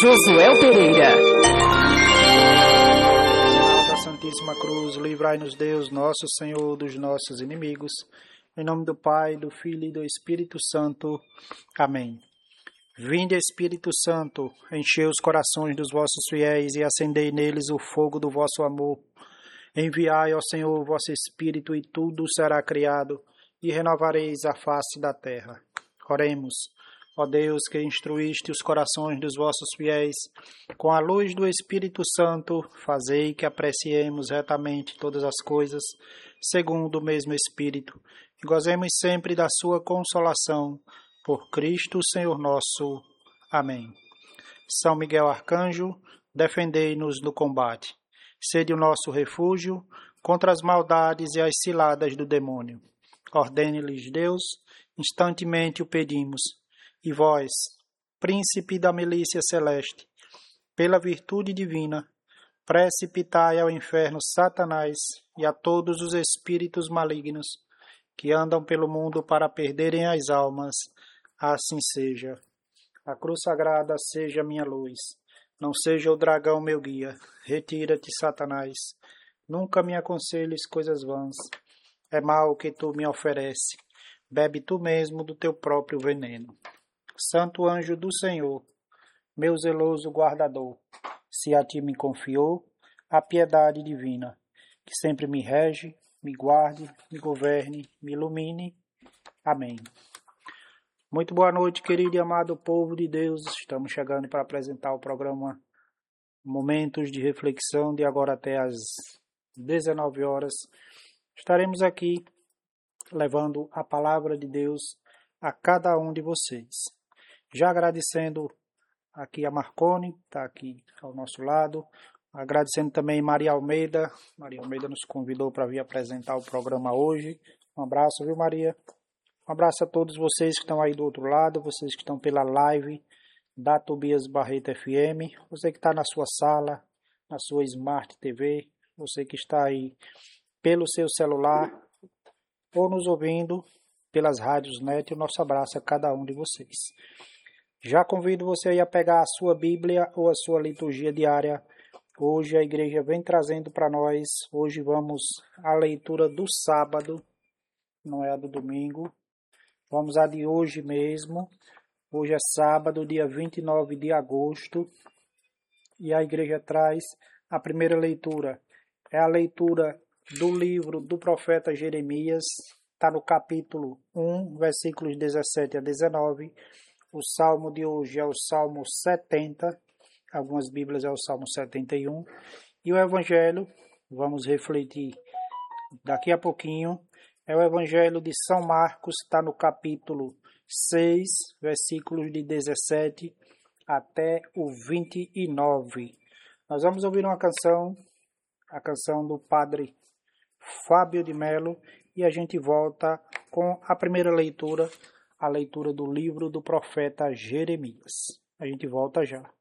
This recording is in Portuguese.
Josué Pereira. Da Santíssima Cruz, livrai-nos Deus, nosso Senhor, dos nossos inimigos. Em nome do Pai, do Filho e do Espírito Santo. Amém. Vinde, Espírito Santo, enchei os corações dos vossos fiéis e acendei neles o fogo do vosso amor. Enviai, ó Senhor, o vosso Espírito e tudo será criado e renovareis a face da terra. Oremos. Ó Deus, que instruíste os corações dos vossos fiéis, com a luz do Espírito Santo, fazei que apreciemos retamente todas as coisas, segundo o mesmo Espírito, e gozemos sempre da sua consolação, por Cristo Senhor nosso. Amém. São Miguel Arcanjo, defendei-nos no combate. Sede o nosso refúgio contra as maldades e as ciladas do demônio. Ordene-lhes Deus, instantemente o pedimos. E vós, príncipe da milícia celeste, pela virtude divina, precipitai ao inferno Satanás e a todos os espíritos malignos que andam pelo mundo para perderem as almas. Assim seja. A cruz sagrada seja minha luz. Não seja o dragão meu guia. Retira-te, Satanás. Nunca me aconselhes coisas vãs. É mal o que tu me oferece. Bebe tu mesmo do teu próprio veneno. Santo anjo do Senhor, meu zeloso guardador, se a ti me confiou a piedade divina, que sempre me rege, me guarde, me governe, me ilumine. Amém. Muito boa noite, querido e amado povo de Deus. Estamos chegando para apresentar o programa Momentos de Reflexão, de agora até às 19 horas. Estaremos aqui levando a palavra de Deus a cada um de vocês. Já agradecendo aqui a Marcone, que está aqui ao nosso lado. Agradecendo também Maria Almeida. Maria Almeida nos convidou para vir apresentar o programa hoje. Um abraço, viu, Maria? Um abraço a todos vocês que estão aí do outro lado, vocês que estão pela live da Tobias Barreto FM, você que está na sua sala, na sua Smart TV, você que está aí pelo seu celular ou nos ouvindo pelas rádios net, o nosso abraço a cada um de vocês. Já convido você aí a pegar a sua Bíblia ou a sua liturgia diária. Hoje a igreja vem trazendo para nós, hoje vamos à leitura do sábado, não é a do domingo, vamos à de hoje mesmo. Hoje é sábado, dia 29 de agosto, e a igreja traz a primeira leitura. É a leitura do livro do profeta Jeremias, está no capítulo 1, versículos 17 a 19. O salmo de hoje é o Salmo 70, algumas bíblias é o Salmo 71. E o Evangelho, vamos refletir daqui a pouquinho, é o Evangelho de São Marcos, está no capítulo 6, versículos de 17 até o 29. Nós vamos ouvir uma canção, a canção do Padre Fábio de Melo, e a gente volta com a primeira leitura, a leitura do livro do profeta Jeremias. A gente volta já.